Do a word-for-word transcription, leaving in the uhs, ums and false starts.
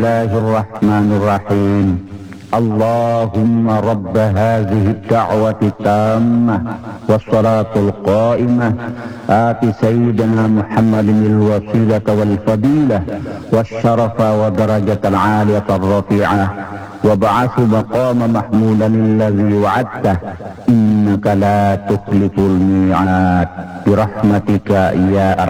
الله الرحمن الرحيم. اللهم رب هذه الدعوة التامة والصلاة القائمة آت سيدنا محمد الوسيلة والفضيلة والشرف ودرجة العالية الرفيعة وابعث مقام محمودا الذي وعدته إنك لا تخلف الميعاد برحمتك يا أرحم